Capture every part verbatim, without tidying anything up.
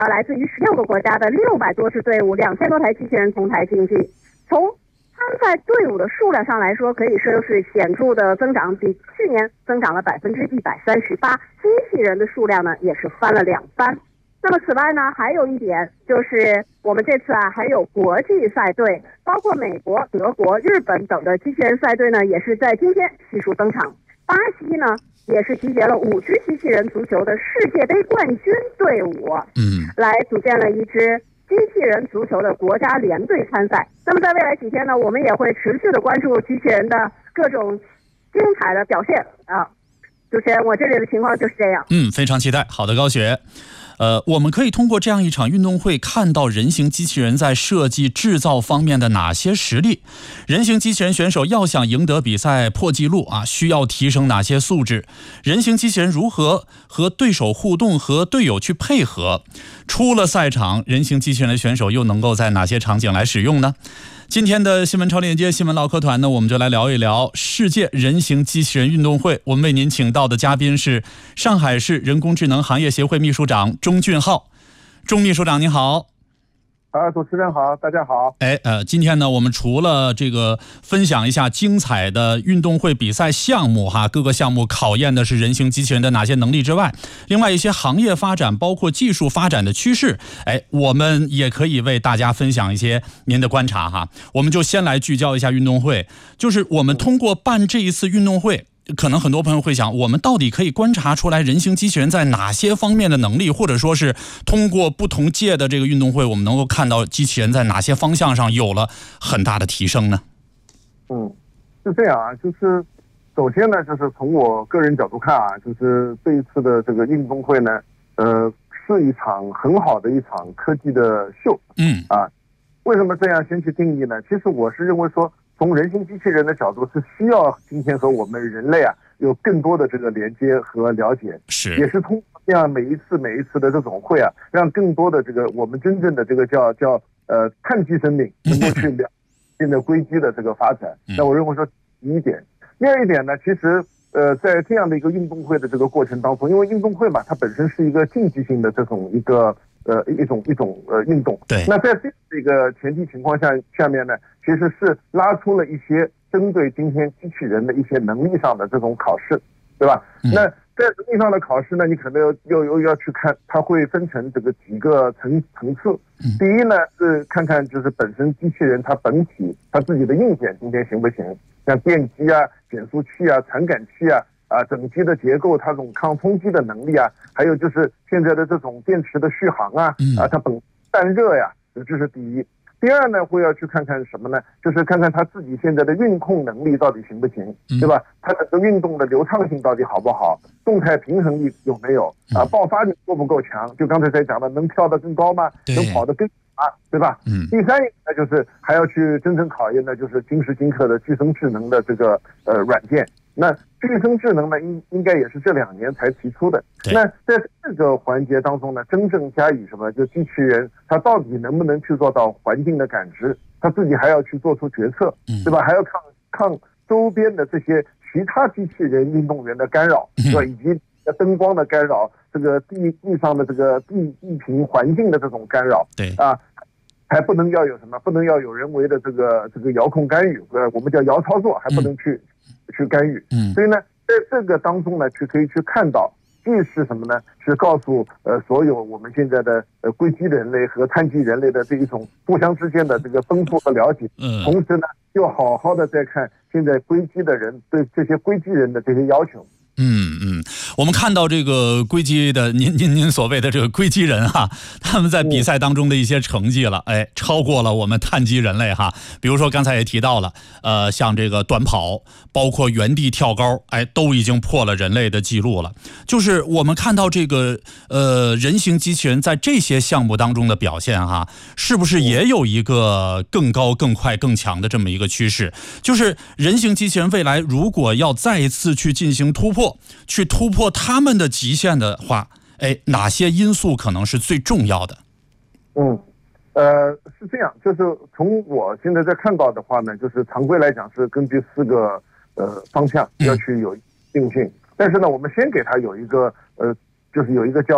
呃，来自于十六个国家的六百多支队伍，两千多台机器人同台竞技。从参赛队伍的数量上来说，可以说是显著的增长，比去年增长了百分之一百三十八。机器人的数量呢，也是翻了两番。那么此外呢，还有一点就是我们这次啊，还有国际赛队，包括美国、德国、日本等的机器人赛队呢，也是在今天悉数登场。巴西呢，也是集结了五支机器人足球的世界杯冠军队伍， 嗯， 来组建了一支机器人足球的国家联队参赛。那么在未来几天呢，我们也会持续的关注机器人的各种精彩的表现啊。主持人，我这里的情况就是这样。 嗯，非常期待。好的，高雪。呃，我们可以通过这样一场运动会看到人形机器人在设计制造方面的哪些实力。人形机器人选手要想赢得比赛破纪录啊，需要提升哪些素质？人形机器人如何和对手互动，和队友去配合？出了赛场，人形机器人的选手又能够在哪些场景来使用呢？今天的新闻超链接新闻唠嗑团呢，我们就来聊一聊世界人形机器人运动会。我们为您请到的嘉宾是上海市人工智能行业协会秘书长钟俊浩。钟秘书长您好。 啊，主持人好，大家好。 哎，呃，今天呢，我们除了这个分享一下精彩的运动会比赛项目哈，各个项目考验的是人形机器人的哪些能力之外，另外一些行业发展，包括技术发展的趋势，哎，我们也可以为大家分享一些您的观察哈。我们就先来聚焦一下运动会，就是我们通过办这一次运动会。可能很多朋友会想，我们到底可以观察出来人形机器人在哪些方面的能力，或者说是通过不同届的这个运动会，我们能够看到机器人在哪些方向上有了很大的提升呢？ 嗯，是这样啊，就是首先呢，就是从我个人角度看啊，就是这一次的这个运动会呢，呃，是一场很好的一场科技的秀。 嗯啊，为什么这样先去定义呢？其实我是认为说，从人形机器人的角度，是需要今天和我们人类啊有更多的这个连接和了解， 是也是通过这样每一次每一次的这种会啊，让更多的这个我们真正的这个叫叫呃碳基生命能够去了现在硅基的这个发展。那我认为说第一点，第二一点呢，其实呃在这样的一个运动会的这个过程当中，因为运动会嘛，它本身是一个竞技性的这种一个。呃，一种一种呃运动， 对。 那在这个前提情况下下面呢，其实是拉出了一些针对今天机器人的一些能力上的这种考试，对吧？嗯、那在能力上的考试呢，你可能又又要去看，它会分成这个几个层层次。第一呢是看看就是本身机器人它本体它自己的硬件今天行不行，像电机啊、减速器啊、传感器啊。啊，整机的结构，它这种抗冲击的能力啊，还有就是现在的这种电池的续航啊，啊，它本散热呀，这是第一。第二呢，会要去看看什么呢？就是看看它自己现在的运控能力到底行不行，对吧？它整个运动的流畅性到底好不好？动态平衡力有没有？啊，爆发力够不够强？就刚才在讲的，能跳得更高吗？能跑得更啊，对吧？嗯。第三一个呢，就是还要去真正考验的，就是今时今刻的具身智能的这个呃软件。那具身智能呢，应应该也是这两年才提出的。那在这个环节当中呢，真正加以什么？就机器人它到底能不能去做到环境的感知？它自己还要去做出决策，对吧？还要抗抗周边的这些其他机器人运动员的干扰，对吧？以及灯光的干扰，这个地地上的这个地地平环境的这种干扰， 对啊。还不能要有什么？不能要有人为的这个这个遥控干预，呃，我们叫遥操作，还不能去、嗯、去干预。嗯，所以呢，在这个当中呢，去可以去看到，既是什么呢？是告诉呃所有我们现在的呃硅基人类和碳基人类的这一种互相之间的这个丰富和了解。嗯，同时呢，又好好的在看现在硅基的人对这些硅基人的这些要求。 嗯嗯，我们看到这个硅基的您您您所谓的这个硅基人哈，他们在比赛当中的一些成绩了，哎，超过了我们碳基人类哈。比如说刚才也提到了，呃，像这个短跑，包括原地跳高，哎，都已经破了人类的记录了。就是我们看到这个呃人形机器人在这些项目当中的表现哈，是不是也有一个更高、更快、更强的这么一个趋势？就是人形机器人未来如果要再一次去进行突破。去突破他们的极限的话，哎，哪些因素可能是最重要的？ 嗯，呃，是这样，就是从我现在在看到的话呢，就是常规来讲是根据四个呃方向要去有定性，嗯、但是呢，我们先给它有一个呃，就是有一个叫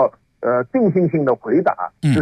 呃定性性的回答， 嗯。